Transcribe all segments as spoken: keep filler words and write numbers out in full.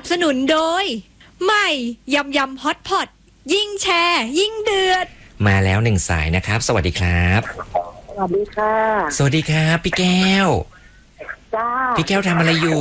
บสนุนโดยใหม่ยำยำฮอตพอตยิ่งแชร์ยิ่งเดือดมาแล้วหนึ่งสายนะครับสวัสดีครับสวัสดีค่ะสวัสดีครับพี่แก้วจ้าพี่แก้วทำอะไรอยู่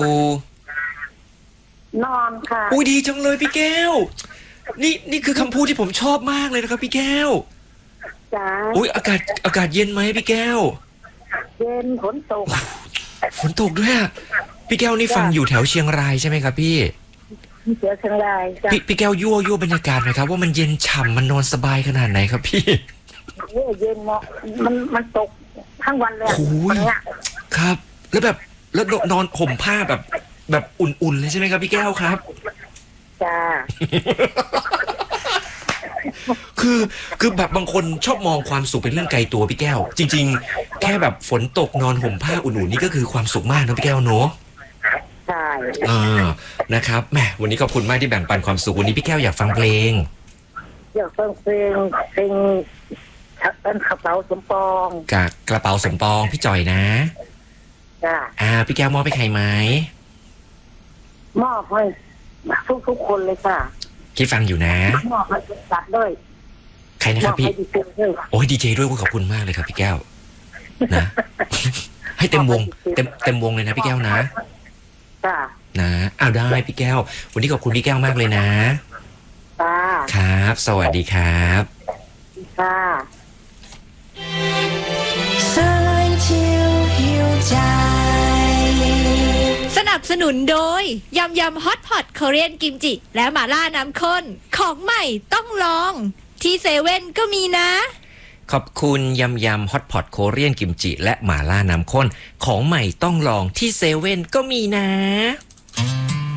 นอนค่ะอุ้ยดีจังเลยพี่แก้วนี่นี่คือคำพูดที่ผมชอบมากเลยนะครับพี่แก้วจ้าอุ้ยอากาศอากาศเย็นไหมพี่แก้วเย็นฝนตกฝนตกด้วยอ่ะพี่แก้วนี่ฟังอยู่แถวเชียงรายใช่ไหมครับพี่เชียงเชียงรายจ้ะพี่พี่แก้วยั่วยั่วบรรยากาศไหมครับว่ามันเย็นฉ่ำมันนอนสบายขนาดไหนครับพี่เย็นเหมาะมันมันตกทั้งวันเลยโอ้ยครับแล้วแบบแล้วนอนห่มผ้าแบบแบบอุ่นๆเลยใช่ไหมครับพี่แก้วครับจ้าคือคือแบบบางคนชอบมองความสุขเป็นเรื่องไกลตัวพี่แก้วจริงๆแค่แบบฝนตกนอนห่มผ้าอุ่นๆนี่ก็คือความสุขมากนะพี่แก้วเนาะใช่อ่านะครับแหมวันนี้ขอบคุณมากที่แบ่งปันความสุขวันนี้พี่แก้วอยากฟังเพลงอยากฟังเพลงเพลงเป็นกระเป๋าสมปองกับกระเป๋าสมปองพี่จอยนะจ้าอ่าพี่แก้วมอบไปใครไหมมอบให้ทุกทุกคนเลยค่ะคิดฟังอยู่นะมอบให้ตัดด้วยใครนะครับพี่โอ้ยดีเจด้วยขอบคุณมากเลยครับพี่แก้วนะให้เต็มวงเต็มเต็มวงเลยนะพี่แก้วนะจ้านะเอาได้พี่แก้ววันนี้ขอบคุณพี่แก้วมากเลยนะจ้าครับสวัสดีครับค่ะสนับสนุนโดยยำยำฮอตพอตคอเรียนกิมจิและหม่าล่าน้ำข้นของใหม่ต้องลองที่เซเว่นก็มีนะขอบคุณยำยำฮอตพอตโคเรียนกิมจิและหม่าล่าน้ำข้นของใหม่ต้องลองที่เซเว่นก็มีนะ